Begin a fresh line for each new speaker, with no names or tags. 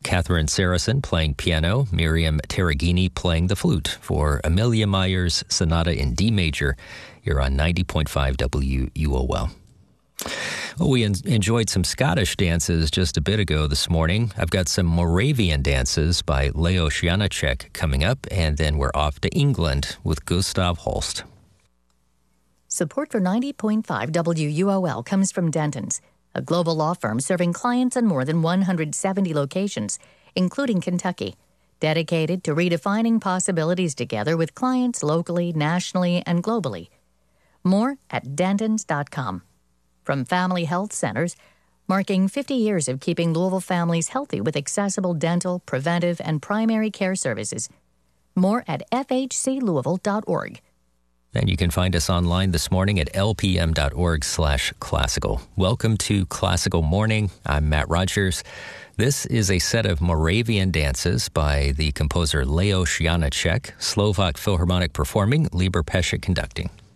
Catherine Saracen playing piano, Miriam Terragini playing the flute for Amelia Meyer's Sonata in D major here on 90.5 WUOL. Well, we enjoyed some Scottish dances just a bit ago this morning. I've got some Moravian dances by Leos Janáček coming up, and then we're off to England with Gustav Holst.
Support for 90.5 WUOL comes from Dentons, a global law firm serving clients in more than 170 locations, including Kentucky, dedicated to redefining possibilities together with clients locally, nationally, and globally. More at dentons.com. From Family Health Centers, marking 50 years of keeping Louisville families healthy with accessible dental, preventive, and primary care services. More at fhclouisville.org.
And you can find us online this morning at lpm.org/classical. Welcome to Classical Morning. I'm Matt Rogers. This is a set of Moravian dances by the composer Leos Janáček, Slovak Philharmonic performing, Libor Pesek conducting.